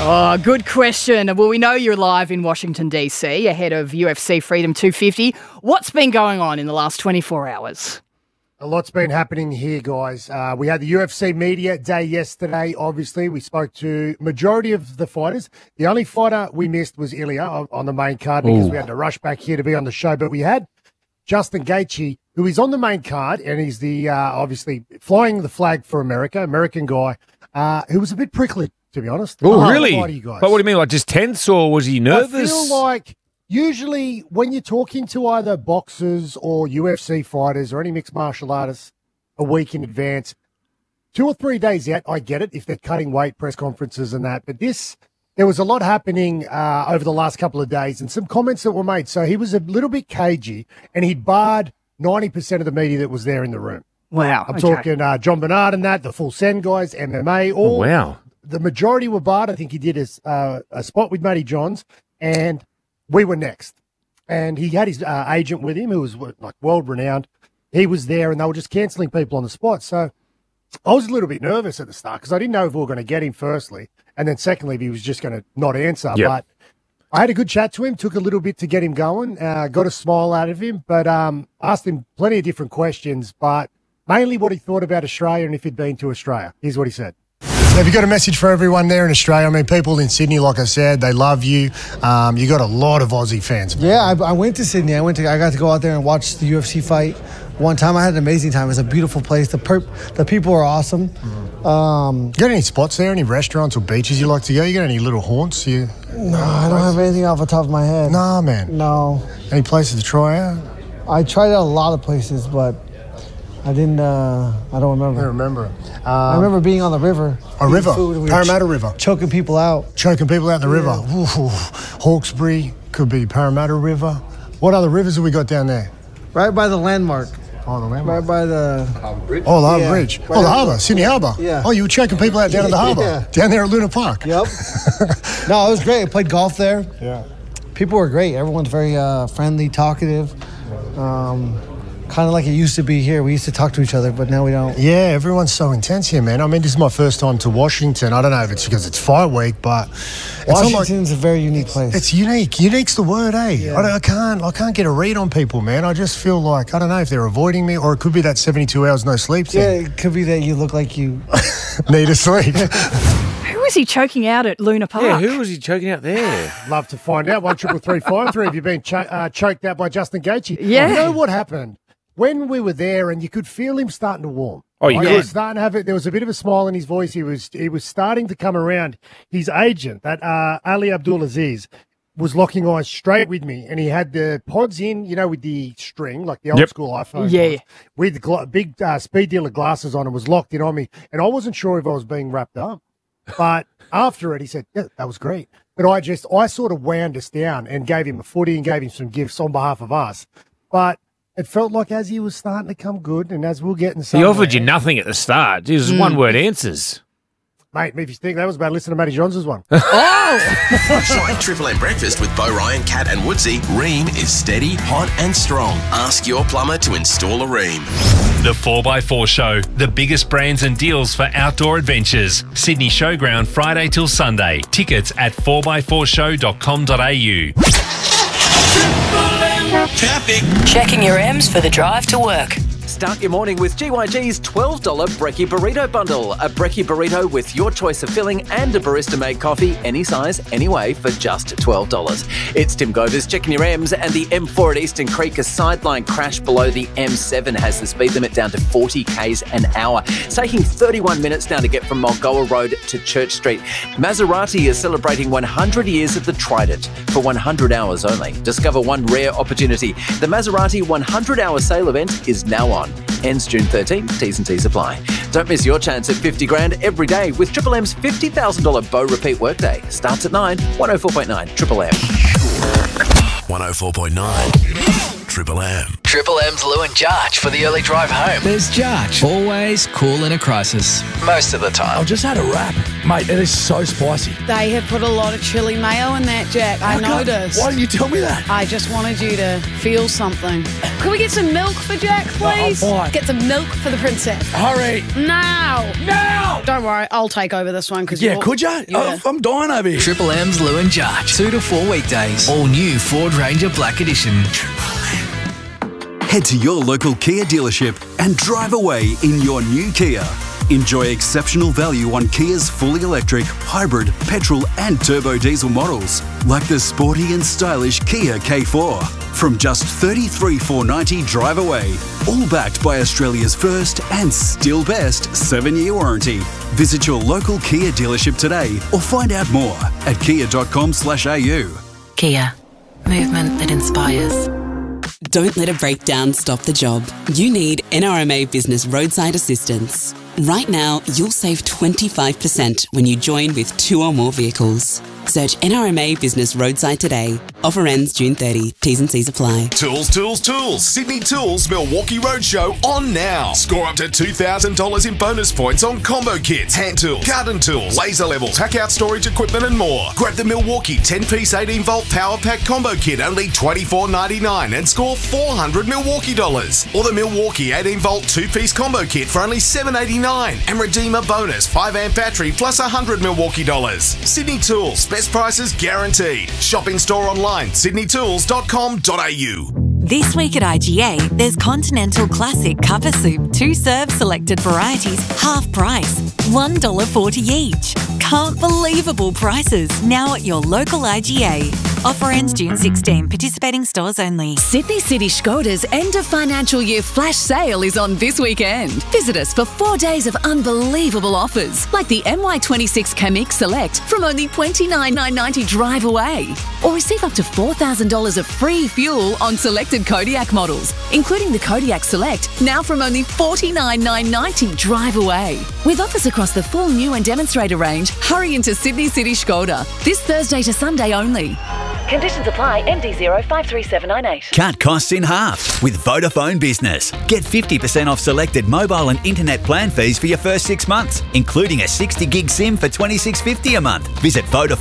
Oh, good question. Well, we know you're live in Washington, D.C. ahead of UFC Freedom 250. What's been going on in the last 24 hours? A lot's been happening here, guys. We had the UFC media day yesterday. Obviously, we spoke to majority of the fighters. The only fighter we missed was Ilya on the main card because we had to rush back here to be on the show. But we had Justin Gaethje, who is on the main card, and he's the obviously flying the flag for America, American guy, who was a bit prickly, to be honest. Oh, really? Guys. But what do you mean, like just tense, or was he nervous? I feel like usually when you're talking to either boxers or UFC fighters or any mixed martial artists a week in advance, 2 or 3 days out, I get it if they're cutting weight, press conferences and that. But there was a lot happening over the last couple of days and some comments that were made. So he was a little bit cagey and he'd barred 90% of the media that was there in the room. Wow. I'm talking John Bernard and that, the Full Send guys, MMA, all. Oh, wow. The majority were barred. I think he did a spot with Matty Johns, and we were next. And he had his agent with him, who was like world-renowned. He was there, and they were just cancelling people on the spot. So I was a little bit nervous at the start because I didn't know if we were going to get him, firstly, and then secondly, if he was just going to not answer. Yep. But I had a good chat to him, took a little bit to get him going, got a smile out of him, but asked him plenty of different questions, but mainly what he thought about Australia and if he'd been to Australia. Here's what he said. Have you got a message for everyone there in Australia? I mean, people in Sydney, like I said, they love you. You got a lot of Aussie fans. Man. Yeah, I went to Sydney. I got to go out there and watch the UFC fight. One time, I had an amazing time. It was a beautiful place. The people are awesome. You got any spots there? Any restaurants or beaches you like to go? You got any little haunts? No, I don't have anything off the top of my head. Nah, man. No. Any places to try out? I tried out a lot of places, but I didn't. I don't remember. I don't remember. I remember being on the river. A river, food, Parramatta River. Choking people out. Choking people out in the river. Ooh, Hawkesbury, could be Parramatta River. What other rivers have we got down there? Right by the landmark. Oh, the landmark. Right by the Harbour Bridge. Oh, the Harbour Bridge. Right the Harbour, Sydney Harbour. Yeah. Oh, you were choking people out down at the Harbour. Yeah. Down there at Luna Park. Yep. No, it was great. I played golf there. Yeah. People were great. Everyone's very friendly, talkative. Kind of like it used to be here. We used to talk to each other, but now we don't. Yeah, everyone's so intense here, man. I mean, this is my first time to Washington. I don't know if it's because it's fight week, but Washington's a very unique place. It's unique. Unique's the word, eh? Yeah. I can't get a read on people, man. I just feel like, I don't know if they're avoiding me, or it could be that 72 hours no sleep thing. Yeah, it could be that you look like you need to sleep. Who was he choking out at Luna Park? Yeah, who was he choking out there? Love to find out. 1-333-5-3. Have you been choked out by Justin Gaethje? Yeah. You know what happened? When we were there, and you could feel him starting to warm. Oh, you He could. was starting to have it. There was a bit of a smile in his voice. He was starting to come around. His agent, that Ali Abdulaziz, was locking eyes straight with me, and he had the pods in, with the string, like the old school iPhone. Yeah. Pods, with the big speed dealer glasses on, and was locked in on me. And I wasn't sure if I was being wrapped up. But after it, he said, yeah, that was great. But I sort of wound us down and gave him a footy and gave him some gifts on behalf of us. But it felt like as he was starting to come good, and as we're getting He somewhere, offered you nothing at the start. It was one-word answers. Mate, if you think that was about listening to Matty Johns' one. Like Triple M Breakfast with Bo Ryan, Cat and Woodsy, Ream is steady, hot and strong. Ask your plumber to install a Ream. The 4x4 Show, the biggest brands and deals for outdoor adventures. Sydney Showground, Friday till Sunday. Tickets at 4x4show.com.au. Traffic. Checking your M's for the drive to work. Start your morning with GYG's $12 Brekkie Burrito Bundle. A Brekkie Burrito with your choice of filling and a barista-made coffee, any size, any way, for just $12. It's Tim Govers checking your M's, and the M4 at Eastern Creek, a sideline crash below the M7 has the speed limit down to 40 k's an hour. It's taking 31 minutes now to get from Mulgoa Road to Church Street. Maserati is celebrating 100 years of the Trident for 100 hours only. Discover one rare opportunity. The Maserati 100-hour sale event is now on. Ends June 13. T's and T's apply. Don't miss your chance at 50 grand every day with Triple M's $50,000 Bow Repeat Workday. Starts at 9, 104.9 Triple M. 104.9 Triple M. Triple M's Lou and Jarch for the early drive home. There's Jarch, always cool in a crisis. Most of the time. Just had a wrap. Mate, it is so spicy. They have put a lot of chili mayo in that, Jack. I noticed. Why didn't you tell me that? I just wanted you to feel something. Can we get some milk for Jack, please? I'm fine. Get some milk for the princess. Hurry. Now. Now! Don't worry, I'll take over this one. Cause Yeah, could you? Yeah. I'm dying over here. Triple M's Lou and Jarch. 2 to 4 weekdays. All new Ford Ranger Black Edition. Head to your local Kia dealership and drive away in your new Kia. Enjoy exceptional value on Kia's fully electric, hybrid, petrol and turbo diesel models, like the sporty and stylish Kia K4. From just $33,490 drive away, all backed by Australia's first and still best 7-year warranty. Visit your local Kia dealership today or find out more at kia.com/au. Kia. Movement that inspires. Don't let a breakdown stop the job. You need NRMA Business Roadside Assistance. Right now, you'll save 25% when you join with 2 or more vehicles. Search NRMA Business Roadside today. Offer ends June 30. T's and C's apply. Tools, tools, tools. Sydney Tools Milwaukee Roadshow on now. Score up to $2,000 in bonus points on combo kits, hand tools, garden tools, laser levels, hack out storage equipment and more. Grab the Milwaukee 10-piece 18-volt power pack combo kit, only $24.99 and score $400 Milwaukee dollars. Or the Milwaukee 18-volt 2-piece combo kit for only $7.89 and redeem a bonus 5-amp battery plus $100 Milwaukee dollars. Sydney Tools. Best prices guaranteed. Shop in store online, sydneytools.com.au. This week at IGA, there's Continental Classic Cover Soup, 2 serve selected varieties, half price, $1.40 each. Can't believable prices now at your local IGA. Offer ends June 16. Participating stores only. Sydney City Skoda's end of financial year flash sale is on this weekend. Visit us for 4 days of unbelievable offers, like the MY26 Kamiq Select from only $29,990 drive away. Or receive up to $4,000 of free fuel on selected Kodiaq models, including the Kodiaq Select, now from only $49,990 drive away. With offers across the full new and demonstrator range, hurry into Sydney City Skoda. This Thursday to Sunday only. Conditions apply. MD053798. Cut costs in half with Vodafone Business. Get 50% off selected mobile and internet plan fees for your first 6 months, including a 60 gig SIM for $26.50 a month. Visit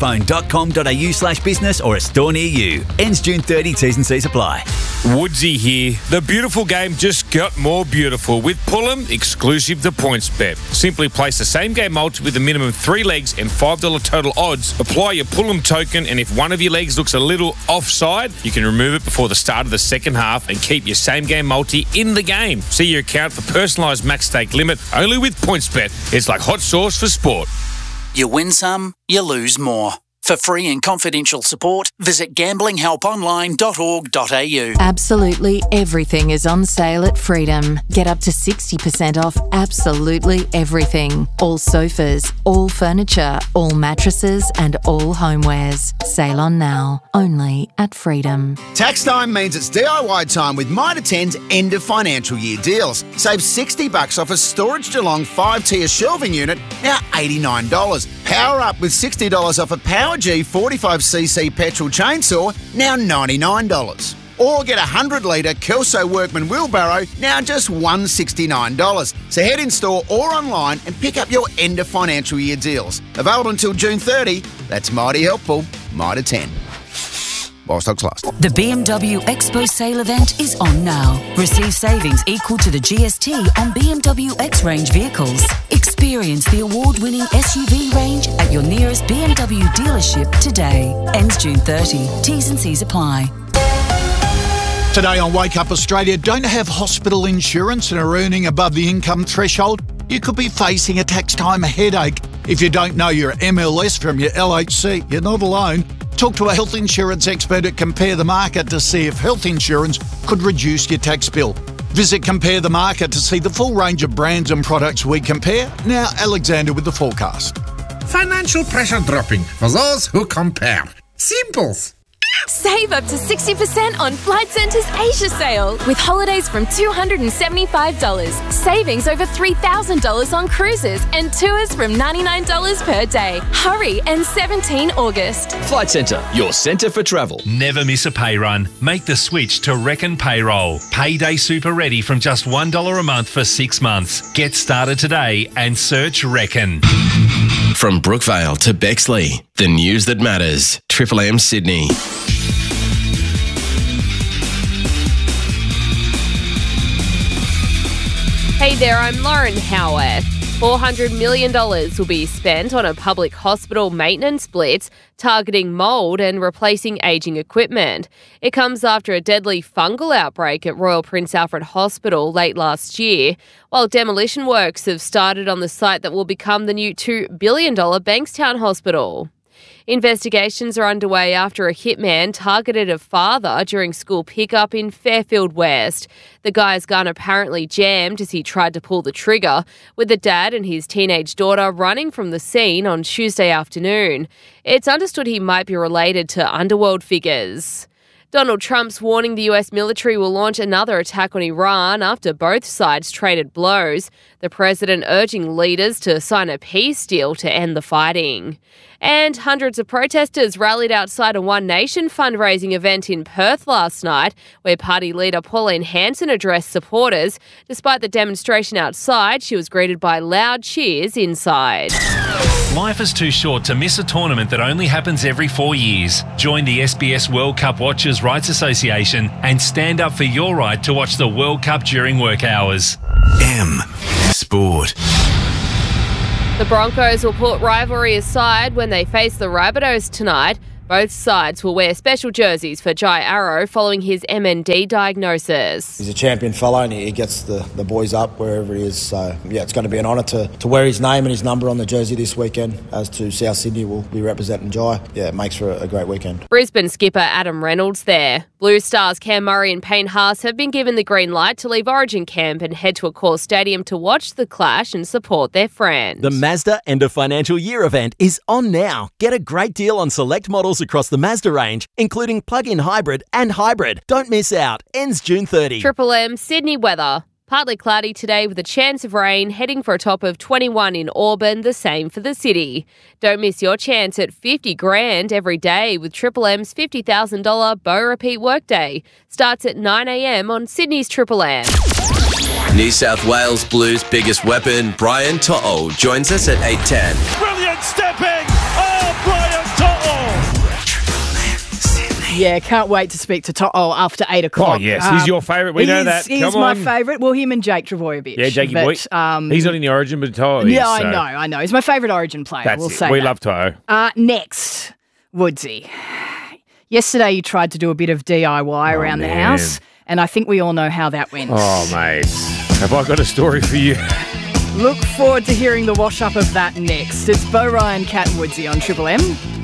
vodafone.com.au/business or a store near you. Ends June 30. T's and C's apply. Woodsy here. The beautiful game just got more beautiful with Pullum exclusive to PointsBet. Simply place the same game multi with a minimum 3 legs and $5 total odds. Apply your Pullum token, and if one of your legs looks a little offside, you can remove it before the start of the second half and keep your same game multi in the game. See your account for personalised max stake limit only with PointsBet. It's like hot sauce for sport. You win some, you lose more. For free and confidential support, visit gamblinghelponline.org.au. Absolutely everything is on sale at Freedom. Get up to 60% off absolutely everything. All sofas, all furniture, all mattresses and all homewares. Sale on now, only at Freedom. Tax time means it's DIY time with Mitre 10's end of financial year deals. Save $60 off a Storage Geelong 5-tier shelving unit, now $89. Power up with $60 off a Power G 45cc petrol chainsaw, now $99. Or get a 100-litre Kelso Workman wheelbarrow, now just $169. So head in store or online and pick up your end of financial year deals. Available until June 30. That's mighty helpful. Mitre 10. While stocks last. The BMW Expo sale event is on now. Receive savings equal to the GST on BMW X-Range vehicles. Experience the award-winning SUV range at your nearest BMW dealership today. Ends June 30. T's and C's apply. Today on Wake Up Australia, don't have hospital insurance and are earning above the income threshold? You could be facing a tax time headache. If you don't know your MLS from your LHC, you're not alone. Talk to a health insurance expert at Compare the Market to see if health insurance could reduce your tax bill. Visit Compare the Market to see the full range of brands and products we compare. Now, Alexander with the forecast. Financial pressure dropping for those who compare. Simples. Save up to 60% on Flight Centre's Asia sale with holidays from $275, savings over $3,000 on cruises and tours from $99 per day. Hurry, and 17 August. Flight Centre, your centre for travel. Never miss a pay run. Make the switch to Reckon Payroll. Payday super ready from just $1 a month for 6 months. Get started today and search Reckon. From Brookvale to Bexley, the news that matters. Triple M Sydney. Hey there, I'm Lauren Howarth. $400 million will be spent on a public hospital maintenance blitz targeting mould and replacing ageing equipment. It comes after a deadly fungal outbreak at Royal Prince Alfred Hospital late last year, while demolition works have started on the site that will become the new $2 billion Bankstown Hospital. Investigations are underway after a hitman targeted a father during school pickup in Fairfield West. The guy's gun apparently jammed as he tried to pull the trigger, with the dad and his teenage daughter running from the scene on Tuesday afternoon. It's understood he might be related to underworld figures. Donald Trump's warning the US military will launch another attack on Iran after both sides traded blows, the president urging leaders to sign a peace deal to end the fighting. And hundreds of protesters rallied outside a One Nation fundraising event in Perth last night, where party leader Pauline Hanson addressed supporters. Despite the demonstration outside, she was greeted by loud cheers inside. Life is too short to miss a tournament that only happens every 4 years. Join the SBS World Cup Watchers' Rights Association and stand up for your right to watch the World Cup during work hours. M Sport. The Broncos will put rivalry aside when they face the Rabbitohs tonight. Both sides will wear special jerseys for Jai Arrow following his MND diagnosis. He's a champion fellow and he gets the boys up wherever he is. So, yeah, it's going to be an honour to wear his name and his number on the jersey this weekend, as to South Sydney will be representing Jai. Yeah, it makes for a great weekend. Brisbane skipper Adam Reynolds there. Blue Stars Cam Murray and Payne Haas have been given the green light to leave Origin camp and head to Accor Stadium to watch the clash and support their friend. The Mazda End of Financial Year event is on now. Get a great deal on select models across the Mazda range, including plug-in hybrid and hybrid. Don't miss out. Ends June 30. Triple M Sydney weather. Partly cloudy today with a chance of rain, heading for a top of 21 in Auburn, the same for the city. Don't miss your chance at $50,000 every day with Triple M's $50,000 Bow Repeat Workday. Starts at 9 a.m. on Sydney's Triple M. New South Wales Blues' biggest weapon, Brian To'o, joins us at 8:10. Brilliant stepping! Oh, Brian To'o! Yeah, can't wait to speak to To'o after 8 o'clock. Oh, yes. He's your favourite. We know that. He's my favourite. Well, him and Jake Trbojevic. Yeah, Jakey boy. He's not in the Origin, but To'o is. Yeah, I know. He's my favourite Origin player. We'll say we that. love To'o. Next, Woodsy. Yesterday you tried to do a bit of DIY around the house, and I think we all know how that went. Oh, mate. Have I got a story for you? Look forward to hearing the wash-up of that next. It's Bo Ryan, Cat and Woodsy on Triple M.